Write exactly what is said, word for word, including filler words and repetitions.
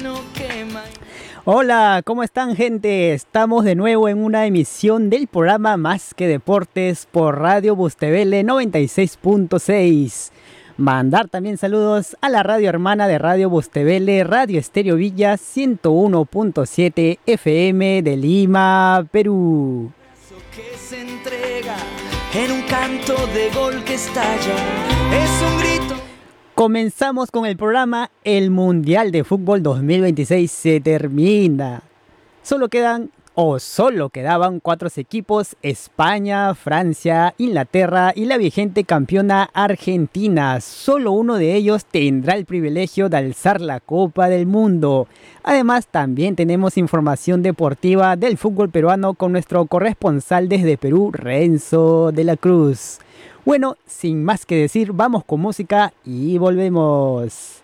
Hola, ¿cómo están, gente? Estamos de nuevo en una emisión del programa Más que Deportes por Radio Bustevele noventa y seis punto seis. Mandar también saludos a la radio hermana de Radio Bustevele, Radio Estéreo Villa ciento uno punto siete F M de Lima, Perú. Que se entrega en un canto de gol que estalla, es un grito. Comenzamos con el programa. El Mundial de Fútbol dos mil veintiséis se termina. Solo quedan, o solo quedaban cuatro equipos: España, Francia, Inglaterra y la vigente campeona Argentina. Solo uno de ellos tendrá el privilegio de alzar la Copa del Mundo. Además, también tenemos información deportiva del fútbol peruano con nuestro corresponsal desde Perú, Renzo de la Cruz. Bueno, sin más que decir, vamos con música y volvemos.